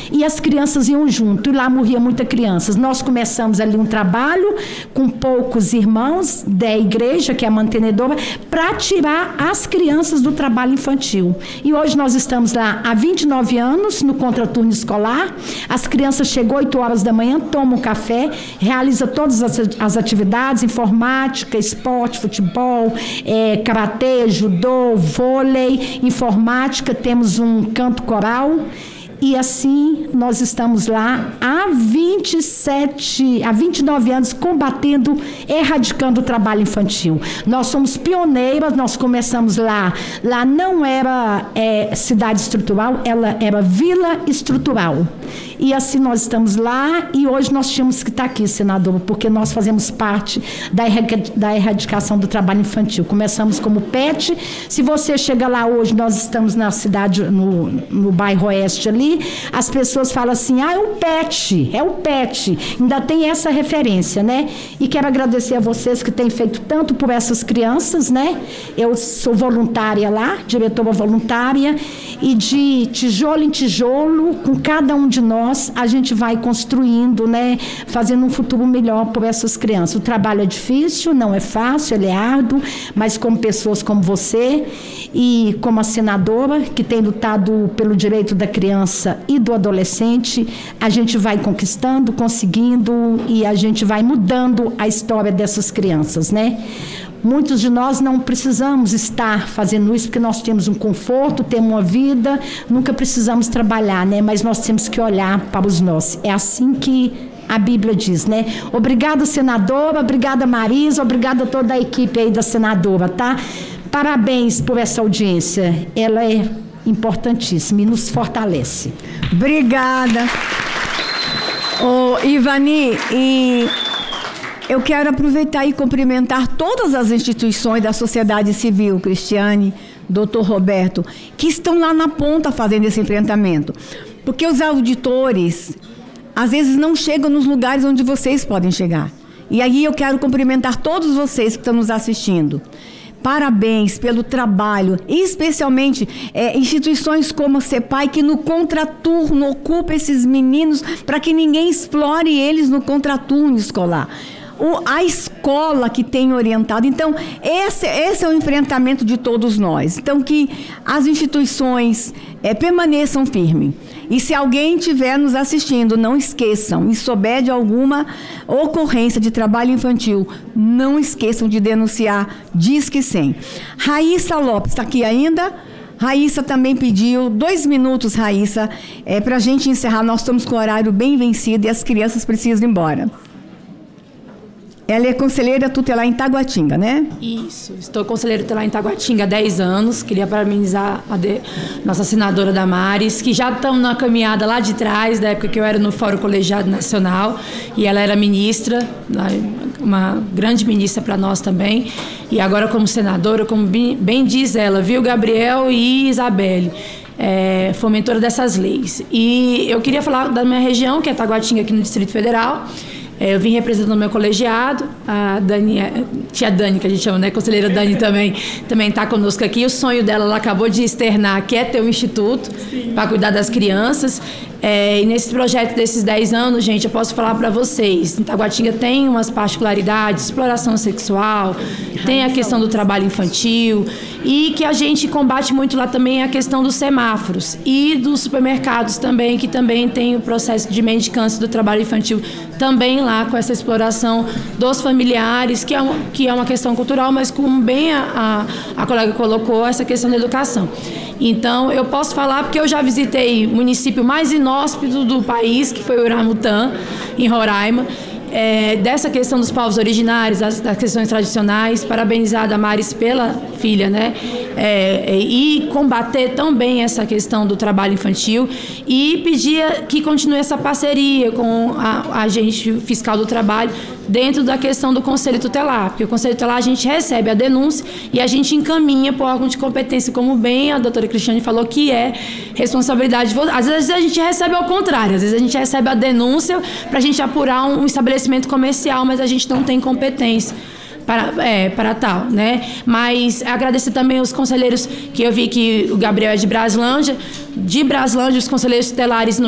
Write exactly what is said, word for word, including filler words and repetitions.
e as crianças iam junto, e lá morria muitas crianças. Nós começamos ali um trabalho com poucos irmãos da igreja, que é a mantenedora, para tirar as crianças do trabalho infantil. E hoje nós estamos lá há vinte e nove anos, no contraturno escolar. As crianças chegam oito horas da manhã, tomam café, realizam todas as, as atividades, informática, esporte, futebol, é, karatê, judô, vôlei, informática, temos um canto coral. E assim nós estamos lá há vinte e sete, há vinte e nove anos combatendo, erradicando o trabalho infantil. Nós somos pioneiras, nós começamos lá, lá não era é, cidade estrutural, ela era vila estrutural. E assim nós estamos lá e hoje nós tínhamos que estar aqui, senador, porque nós fazemos parte da, da erradicação do trabalho infantil. Começamos como P E T. Se você chega lá hoje, nós estamos na cidade, no, no bairro Oeste ali, as pessoas falam assim, ah, é o P E T, é o P E T. Ainda tem essa referência, né? E quero agradecer a vocês que têm feito tanto por essas crianças, né? Eu sou voluntária lá, diretora voluntária, e de tijolo em tijolo, com cada um de nós, a gente vai construindo, né, fazendo um futuro melhor por essas crianças. O trabalho é difícil, não é fácil, ele é árduo, mas como pessoas como você e como a senadora, que tem lutado pelo direito da criança e do adolescente, a gente vai conquistando, conseguindo e a gente vai mudando a história dessas crianças, né? Muitos de nós não precisamos estar fazendo isso porque nós temos um conforto, temos uma vida, nunca precisamos trabalhar, né? Mas nós temos que olhar para os nossos. É assim que a Bíblia diz, né? Obrigada, senadora, obrigada, Marisa, obrigada a toda a equipe aí da senadora, tá? Parabéns por essa audiência, ela é importantíssima e nos fortalece. Obrigada. Ô, Ivani, e... eu quero aproveitar e cumprimentar todas as instituições da sociedade civil, Cristiane, doutor Roberto, que estão lá na ponta fazendo esse enfrentamento. Porque os auditores, às vezes, não chegam nos lugares onde vocês podem chegar. E aí eu quero cumprimentar todos vocês que estão nos assistindo. Parabéns pelo trabalho, e especialmente é, instituições como a CEPAI, que no contraturno ocupa esses meninos para que ninguém explore eles no contraturno escolar. O, a escola que tem orientado. Então, esse, esse é o enfrentamento de todos nós. Então, que as instituições é, permaneçam firmes. E se alguém estiver nos assistindo, não esqueçam, e souber de alguma ocorrência de trabalho infantil, não esqueçam de denunciar. Disque cem. Raíssa Lopes, está aqui ainda? Raíssa também pediu dois minutos, Raíssa, é, para a gente encerrar. Nós estamos com o horário bem vencido e as crianças precisam ir embora. Ela é conselheira tutelar em Taguatinga, né? Isso, estou conselheira tutelar em Taguatinga há dez anos. Queria parabenizar a de, nossa senadora Damares, que já estão na caminhada lá de trás, da época que eu era no Fórum Colegiado Nacional, e ela era ministra, uma grande ministra para nós também. E agora como senadora, como bem, bem diz ela, viu, Gabriel e Isabelle, é, fomentora dessas leis. E eu queria falar da minha região, que é Taguatinga, aqui no Distrito Federal. Eu vim representando o meu colegiado, a Dani, tia Dani, que a gente chama, né? Conselheira Dani também também está conosco aqui. O sonho dela, ela acabou de externar, que é ter um instituto para cuidar das crianças. É, e nesse projeto desses dez anos, gente, eu posso falar para vocês, em Taguatinga tem umas particularidades, exploração sexual, tem a questão do trabalho infantil, e que a gente combate muito lá também a questão dos semáforos e dos supermercados também, que também tem o processo de mendicância do trabalho infantil também lá, com essa exploração dos familiares, que é uma, que é uma questão cultural, mas como bem a, a, a colega colocou, essa questão da educação. Então, eu posso falar porque eu já visitei o município mais inóspito do país, que foi o Uramutã, em Roraima, é, dessa questão dos povos originários, das, das questões tradicionais. Parabenizar a Damares pela filha, né? É, e combater também essa questão do trabalho infantil e pedir que continue essa parceria com a, a agente fiscal do trabalho dentro da questão do Conselho Tutelar, porque o Conselho Tutelar a gente recebe a denúncia e a gente encaminha para o órgão de competência, como bem a doutora Cristiane falou, que é responsabilidade de... Às vezes a gente recebe ao contrário, às vezes a gente recebe a denúncia para a gente apurar um estabelecimento comercial, mas a gente não tem competência para, é, para tal, né? Mas agradecer também os conselheiros, que eu vi que o Gabriel é de Braslândia, de Braslândia, os conselheiros tutelares no